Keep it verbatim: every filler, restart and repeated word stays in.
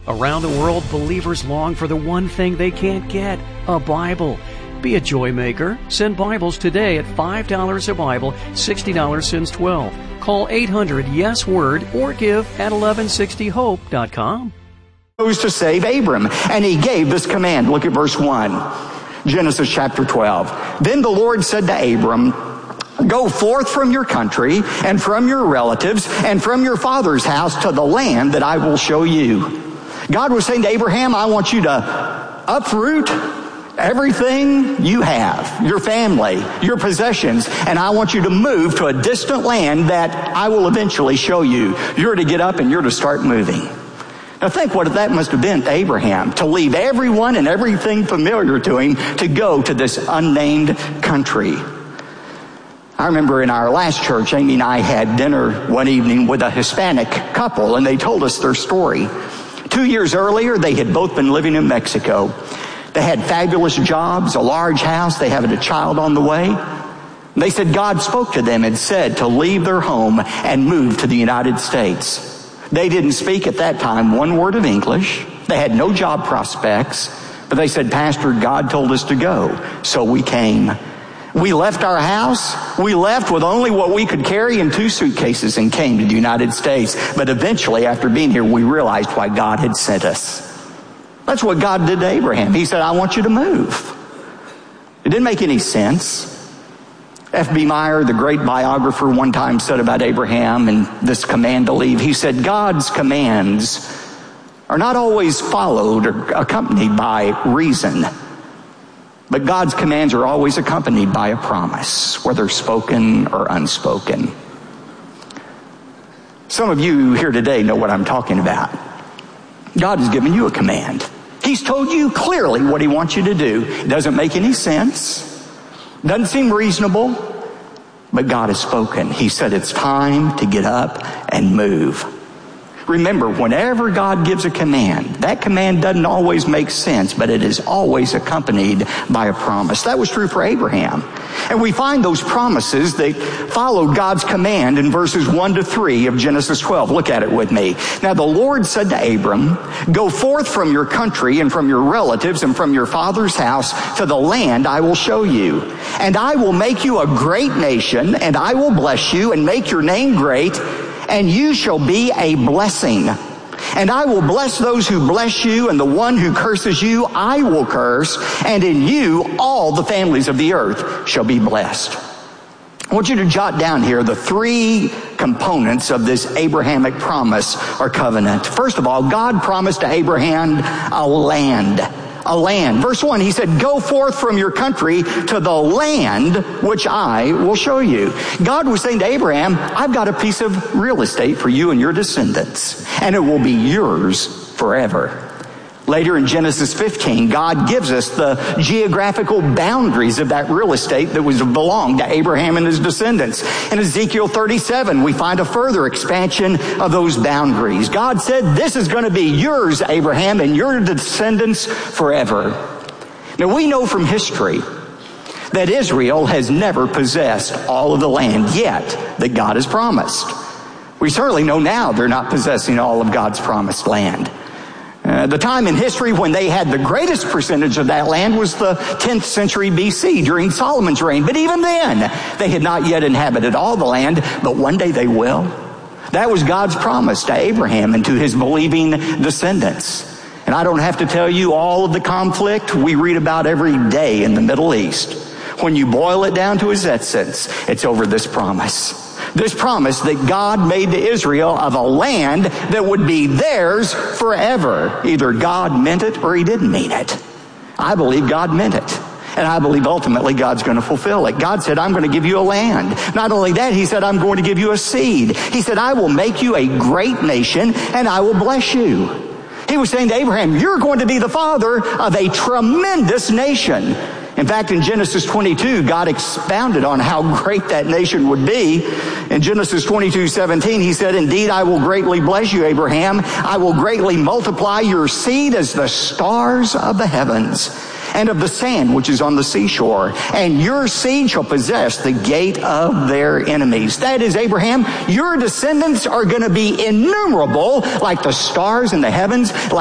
Around the world, believers long for the one thing they can't get, a Bible. Be a joy maker. Send Bibles today at five dollars a Bible, sixty dollars since twelve. Call eight hundred yes word or give at eleven sixty hope dot com. To save Abram, and he gave this command. Look at verse one, Genesis chapter twelve. Then the Lord said to Abram, go forth from your country and from your relatives and from your father's house to the land that I will show you. God was saying to Abraham, I want you to uproot everything you have, your family, your possessions, and I want you to move to a distant land that I will eventually show you. You're to get up and you're to start moving. Now think what that must have been to Abraham, to leave everyone and everything familiar to him to go to this unnamed country. I remember in our last church, Amy and I had dinner one evening with a Hispanic couple, and they told us their story. Two years earlier, they had both been living in Mexico. They had fabulous jobs, a large house. They had a child on the way. They said God spoke to them and said to leave their home and move to the United States. They didn't speak at that time one word of English. They had no job prospects. But they said, Pastor, God told us to go. So we came. We left our house. We left with only what we could carry in two suitcases and came to the United States. But eventually, after being here, we realized why God had sent us. That's what God did to Abraham. He said, I want you to move. It didn't make any sense. F B Meyer, the great biographer, one time said about Abraham and this command to leave, he said, God's commands are not always followed or accompanied by reason. But God's commands are always accompanied by a promise, whether spoken or unspoken. Some of you here today know what I'm talking about. God has given you a command. He's told you clearly what he wants you to do. It doesn't make any sense. Doesn't seem reasonable. But God has spoken. He said it's time to get up and move. Remember, whenever God gives a command, that command doesn't always make sense, but it is always accompanied by a promise. That was true for Abraham. And we find those promises that followed God's command in verses one to three of Genesis twelve. Look at it with me. Now the Lord said to Abram, go forth from your country and from your relatives and from your father's house to the land I will show you. And I will make you a great nation, and I will bless you and make your name great, and you shall be a blessing. And I will bless those who bless you, and the one who curses you I will curse, and in you all the families of the earth shall be blessed. I want you to jot down here the three components of this Abrahamic promise or covenant. First of all, God promised to Abraham a land. A land. Verse one, he said, go forth from your country to the land which I will show you. God was saying to Abraham, I've got a piece of real estate for you and your descendants, and it will be yours forever. Later in Genesis fifteen, God gives us the geographical boundaries of that real estate that was belonged to Abraham and his descendants. In Ezekiel thirty-seven, we find a further expansion of those boundaries. God said, this is going to be yours, Abraham, and your descendants forever. Now we know from history that Israel has never possessed all of the land yet that God has promised. We certainly know now they're not possessing all of God's promised land. Uh, the time in history when they had the greatest percentage of that land was the tenth century B C during Solomon's reign. But even then, they had not yet inhabited all the land, but one day they will. That was God's promise to Abraham and to his believing descendants. And I don't have to tell you all of the conflict we read about every day in the Middle East. When you boil it down to its essence, it's over this promise. This promise that God made to Israel of a land that would be theirs forever. Either God meant it or he didn't mean it. I believe God meant it. And I believe ultimately God's going to fulfill it. God said, I'm going to give you a land. Not only that, he said, I'm going to give you a seed. He said, I will make you a great nation and I will bless you. He was saying to Abraham, you're going to be the father of a tremendous nation. In fact, in Genesis twenty-two, God expounded on how great that nation would be. In Genesis twenty-two seventeen, he said, indeed, I will greatly bless you, Abraham. I will greatly multiply your seed as the stars of the heavens and of the sand which is on the seashore. And your seed shall possess the gate of their enemies. That is, Abraham, your descendants are going to be innumerable like the stars in the heavens,